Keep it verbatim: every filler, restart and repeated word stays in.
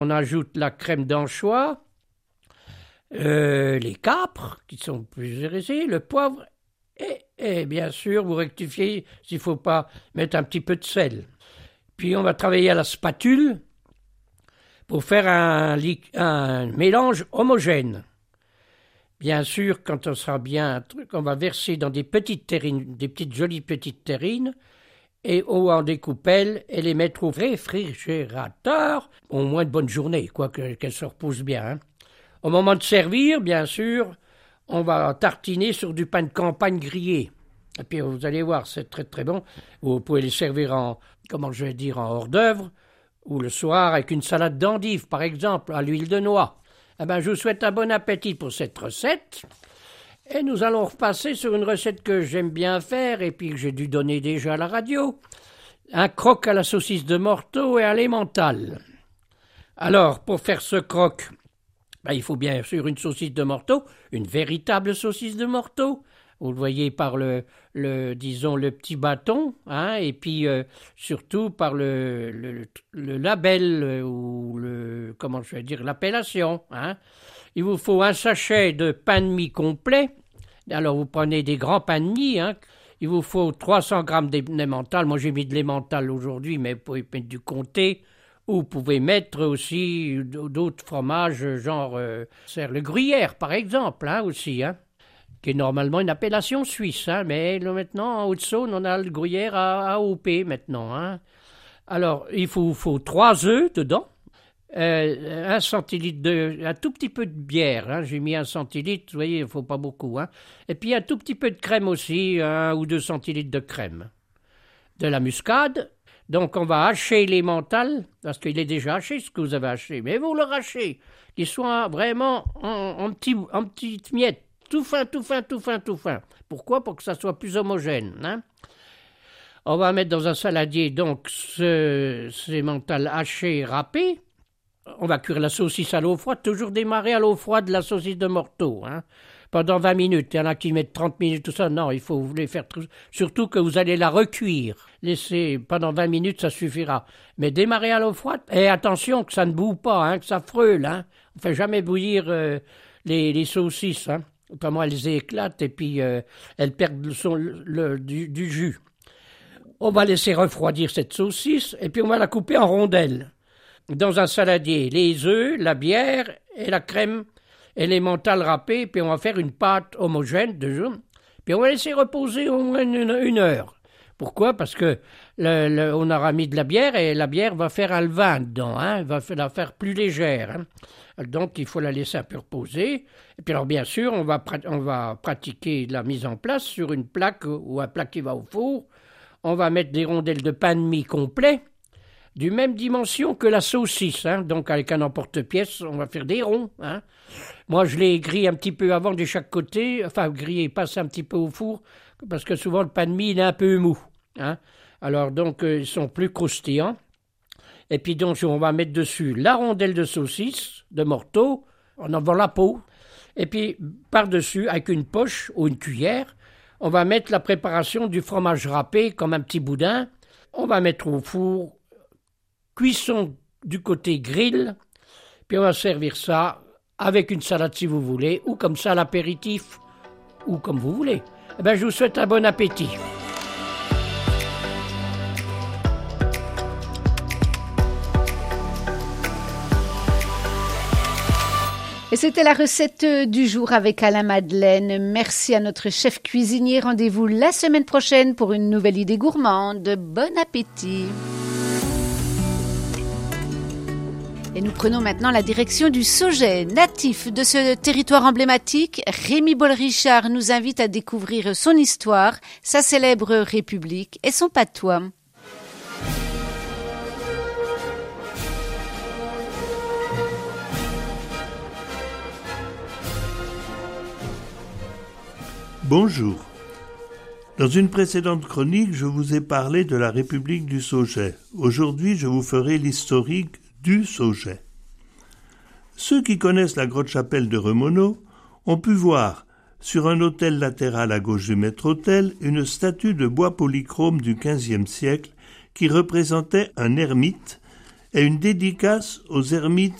On ajoute la crème d'anchois, euh, les capres qui sont plus hérissés, le poivre et, et bien sûr vous rectifiez s'il ne faut pas mettre un petit peu de sel. Puis on va travailler à la spatule pour faire un, un mélange homogène. Bien sûr, quand on sera bien un truc, on va verser dans des petites terrines, des petites jolies petites terrines, et ou en découpelle, et les mettre au réfrigérateur, au moins de bonne journée, quoi que, qu'elles se reposent bien. Hein. Au moment de servir, bien sûr, on va tartiner sur du pain de campagne grillé. Et puis vous allez voir, c'est très très bon. Vous pouvez les servir en, comment je vais dire, en hors d'œuvre, ou le soir avec une salade d'endives, par exemple, à l'huile de noix. Eh ben, je vous souhaite un bon appétit pour cette recette. Et nous allons repasser sur une recette que j'aime bien faire et puis que j'ai dû donner déjà à la radio. Un croque à la saucisse de morteau et à l'emmental. Alors, pour faire ce croque, ben, il faut bien sûr une saucisse de morteau, une véritable saucisse de morteau. Vous le voyez par le, le disons, le petit bâton, hein, et puis euh, surtout par le, le, le label euh, ou le, comment je vais dire, l'appellation. Hein. Il vous faut un sachet de pain de mie complet. Alors vous prenez des grands pains de mie. Hein. Il vous faut trois cents grammes d'emmental. Moi j'ai mis de l'emmental aujourd'hui, mais vous pouvez mettre du comté. Ou vous pouvez mettre aussi d'autres fromages, genre euh, le gruyère par exemple, hein, aussi, hein. Qui est normalement une appellation suisse, hein, mais là, maintenant, en Haute-Saône, on a le gruyère à A O P maintenant. Hein. Alors, il faut, faut trois œufs dedans, euh, un centilitre de, un tout petit peu de bière, hein, j'ai mis un centilitre, vous voyez, il ne faut pas beaucoup, hein, et puis un tout petit peu de crème aussi, un ou deux centilitres de crème. De la muscade, donc on va hacher l'emmental, parce qu'il est déjà haché, ce que vous avez haché, mais vous le hachez, qu'il soit vraiment en, en, petit, en petites miettes. Tout fin, tout fin, tout fin, tout fin. Pourquoi ? Pour que ça soit plus homogène. Hein. On va mettre dans un saladier donc ce, ce emmental haché, râpé. On va cuire la saucisse à l'eau froide, toujours démarrer à l'eau froide la saucisse de morteau. Hein. Pendant vingt minutes. Il y en a qui mettent trente minutes, tout ça. Non, il faut vous les faire... Surtout que vous allez la recuire. Laissez pendant vingt minutes, ça suffira. Mais démarrer à l'eau froide. Et attention que ça ne boue pas, hein, que ça frôle. Hein. On ne fait jamais bouillir euh, les, les saucisses, hein. Comment elles éclatent et puis euh, elles perdent le son, le, le, du, du jus. On va laisser refroidir cette saucisse et puis on va la couper en rondelles. Dans un saladier, les œufs, la bière et la crème et l'emmental râpé, puis on va faire une pâte homogène de jaune. Puis on va laisser reposer au moins une, une heure. Pourquoi ? Parce que le, le, on aura mis de la bière et la bière va faire un levain dedans, hein, va la faire plus légère. Hein. Donc il faut la laisser un peu reposer. Et puis alors bien sûr, on va, on va pratiquer la mise en place sur une plaque ou un plat qui va au four. On va mettre des rondelles de pain de mie complet, du même dimension que la saucisse. Hein. Donc avec un emporte-pièce, on va faire des ronds. Hein. Moi je les grille un petit peu avant de chaque côté, enfin griller, passer un petit peu au four, parce que souvent le pain de mie il est un peu mou. Hein. Alors donc euh, ils sont plus croustillants. Et puis donc on va mettre dessus la rondelle de saucisse, de morteau, en enlevant la peau. Et puis par-dessus, avec une poche ou une cuillère, on va mettre la préparation du fromage râpé comme un petit boudin. On va mettre au four, cuisson du côté grill, puis on va servir ça avec une salade si vous voulez, ou comme ça à l'apéritif, ou comme vous voulez. Eh bien, je vous souhaite un bon appétit. Et c'était la recette du jour avec Alain Madeleine. Merci à notre chef cuisinier. Rendez-vous la semaine prochaine pour une nouvelle idée gourmande. Bon appétit! Et nous prenons maintenant la direction du Sauget. Natif de ce territoire emblématique, Rémi Boll-Richard nous invite à découvrir son histoire, sa célèbre République et son patois. Bonjour. Dans une précédente chronique, je vous ai parlé de la République du Sauget. Aujourd'hui, je vous ferai l'historique du Sauget. Ceux qui connaissent la grotte-chapelle de Remonneau ont pu voir, sur un autel latéral à gauche du maître-autel, une statue de bois polychrome du quinzième siècle qui représentait un ermite et une dédicace aux ermites